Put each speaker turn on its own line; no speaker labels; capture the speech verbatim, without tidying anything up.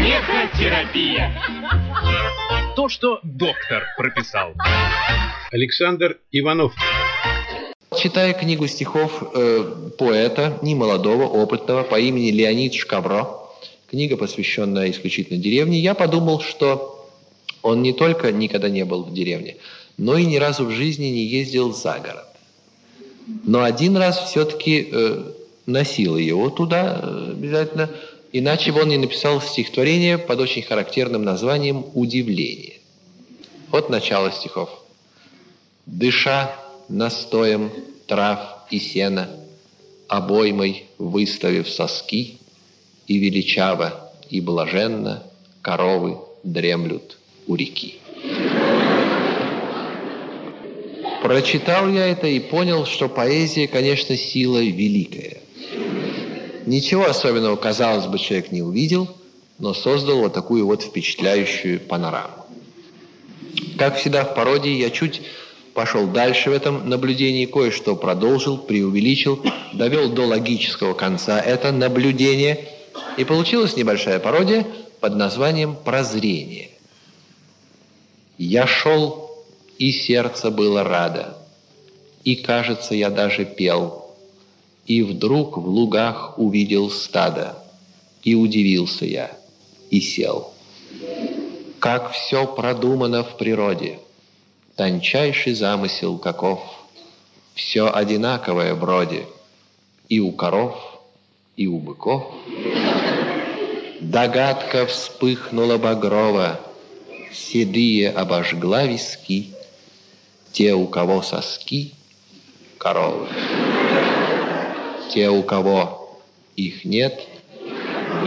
Смехотерапия. То, что доктор прописал.
Александр Иванов.
Читая книгу стихов э, поэта, немолодого, опытного, по имени Леонид Шкабро, книга, посвященная исключительно деревне, я подумал, что он не только никогда не был в деревне, но и ни разу в жизни не ездил за город. Но один раз все-таки э, носил его туда э, обязательно, иначе бы он не написал стихотворение под очень характерным названием «Удивление». Вот начало стихов. «Дыша настоем трав и сена, обоймой выставив соски, и величаво, и блаженно коровы дремлют у реки». Прочитал я это и понял, что поэзия, конечно, сила великая. Ничего особенного, казалось бы, человек не увидел, но создал вот такую вот впечатляющую панораму. Как всегда в пародии, я чуть пошел дальше в этом наблюдении, кое-что продолжил, преувеличил, довел до логического конца это наблюдение, и получилась небольшая пародия под названием «Прозрение». Я шел, и сердце было радо, и, кажется, я даже пел, и вдруг в лугах увидел стадо, и удивился я, и сел. Как все продумано в природе, тончайший замысел каков, все одинаковое вроде, и у коров, и у быков. Догадка вспыхнула багрово, седые обожгла виски, те, у кого соски, коровы. Те, у кого их нет,